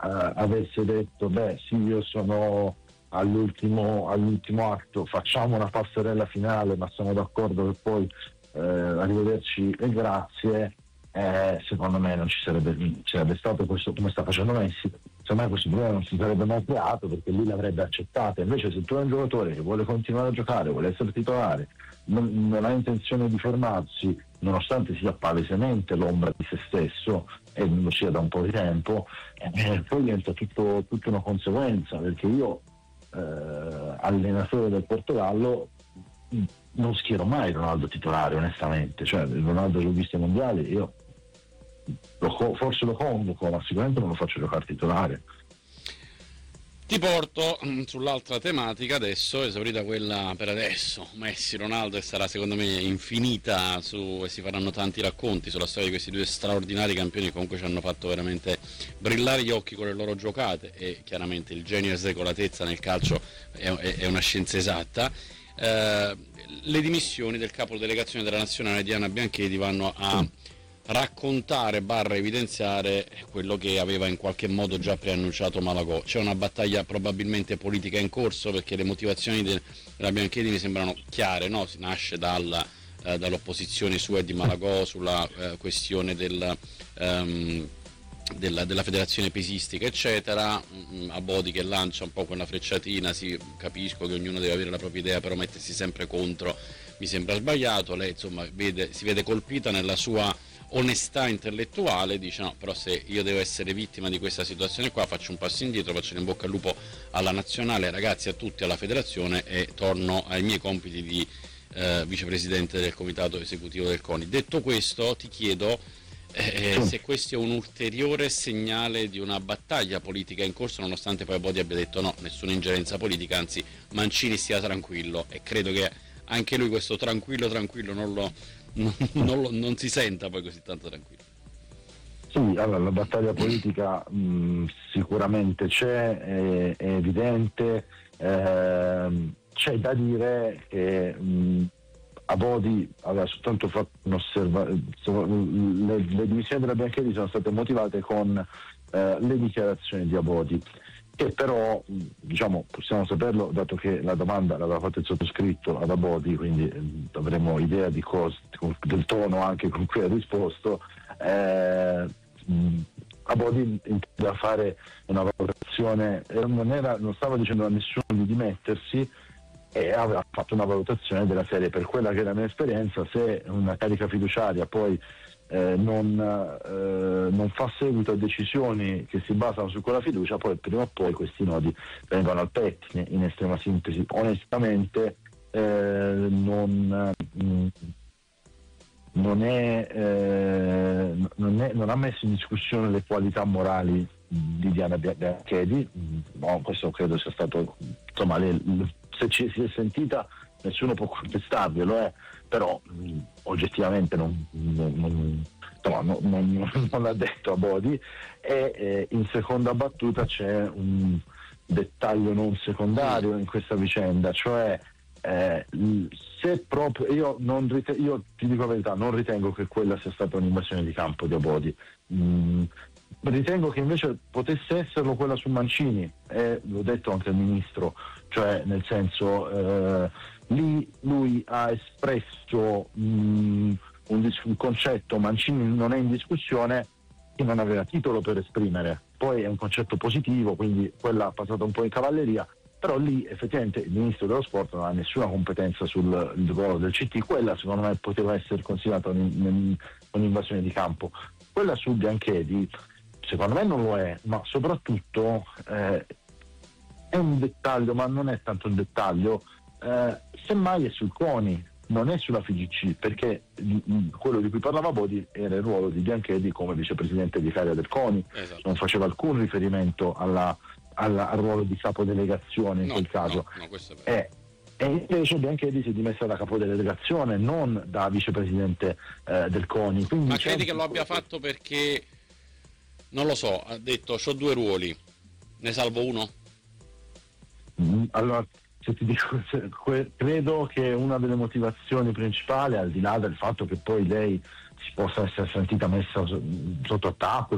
avesse detto sì, io sono all'ultimo atto, facciamo una passerella finale, ma sono d'accordo che poi arrivederci e grazie, secondo me non ci sarebbe stato questo, come sta facendo Messi. Secondo me questo problema non si sarebbe mai creato, perché lui l'avrebbe accettato. Invece se tu hai un giocatore che vuole continuare a giocare, vuole essere titolare, non ha intenzione di fermarsi, nonostante sia palesemente l'ombra di se stesso e lo sia da un po' di tempo, poi diventa tutta una conseguenza, perché io allenatore del Portogallo non schiero mai Ronaldo titolare, onestamente. Cioè Ronaldo l'ho visto ai mondiali, io forse lo convoco, ma sicuramente non lo faccio giocare titolare. Ti porto sull'altra tematica adesso, esaurita quella per adesso, Messi, Ronaldo, e sarà secondo me infinita e si faranno tanti racconti sulla storia di questi due straordinari campioni che comunque ci hanno fatto veramente brillare gli occhi con le loro giocate, e chiaramente il genio e secolatezza nel calcio è una scienza esatta. Le dimissioni del capo delegazione della nazionale Diana Bianchedi vanno a raccontare / evidenziare quello che aveva in qualche modo già preannunciato Malagò. C'è una battaglia probabilmente politica in corso, perché le motivazioni della Bianchedi mi sembrano chiare, no? Si nasce dall'opposizione sua e di Malagò sulla questione della federazione pesistica eccetera. Abodi che lancia un po' quella frecciatina, capisco che ognuno deve avere la propria idea, però mettersi sempre contro mi sembra sbagliato. Lei insomma si vede colpita nella sua onestà intellettuale, dice no, però se io devo essere vittima di questa situazione qua faccio un passo indietro, faccio in bocca al lupo alla nazionale, ragazzi, a tutti, alla federazione, e torno ai miei compiti di vicepresidente del comitato esecutivo del CONI. Detto questo, ti chiedo se questo è un ulteriore segnale di una battaglia politica in corso, nonostante poi Abodi abbia detto no, nessuna ingerenza politica, anzi Mancini stia tranquillo, e credo che anche lui questo tranquillo non si senta poi così tanto tranquillo. Sì, allora la battaglia politica sicuramente c'è, è evidente, c'è da dire che Abodi aveva soltanto fatto le dimissioni della Bianchedi sono state motivate con le dichiarazioni di Abodi, che però diciamo possiamo saperlo dato che la domanda l'aveva fatta il sottoscritto ad Abodi, quindi avremo idea del tono anche con cui ha risposto. Abodi intendeva fare una valutazione, non stava dicendo a nessuno di dimettersi, e aveva fatto una valutazione della serie: per quella che è la mia esperienza, se una carica fiduciaria poi non fa seguito a decisioni che si basano su quella fiducia, poi prima o poi questi nodi vengono al pettine. In estrema sintesi, onestamente non ha messo in discussione le qualità morali di Diana Bianchedi, questo credo sia stato, insomma, se ci si è sentita nessuno può contestarglielo, però oggettivamente non l'ha detto Abodi. E in seconda battuta c'è un dettaglio non secondario in questa vicenda, cioè se proprio io ti dico la verità, non ritengo che quella sia stata un'invasione di campo di Abodi. Ritengo che invece potesse esserlo quella su Mancini, e l'ho detto anche al ministro, cioè nel senso lì lui ha espresso un concetto: Mancini non è in discussione, che non aveva titolo per esprimere. Poi è un concetto positivo, quindi quella ha passato un po' in cavalleria, però lì effettivamente il ministro dello sport non ha nessuna competenza sul ruolo del CT. Quella secondo me poteva essere considerata un'invasione di campo. Quella su Bianchedi secondo me non lo è, ma soprattutto è un dettaglio, ma non è tanto un dettaglio, semmai è sul CONI, non è sulla FIGC, perché quello di cui parlava Bodi era il ruolo di Bianchedi come vicepresidente vicaria del CONI. Esatto. Non faceva alcun riferimento al ruolo di capodelegazione in quel caso. No, questo è vero. E invece Bianchedi si è dimessa da capodelegazione, non da vicepresidente del CONI. Quindi ma credi che lo abbia fatto perché, non lo so, ha detto c'ho due ruoli, ne salvo uno? Allora, se ti dico, credo che una delle motivazioni principali, al di là del fatto che poi lei si possa essere sentita messa sotto attacco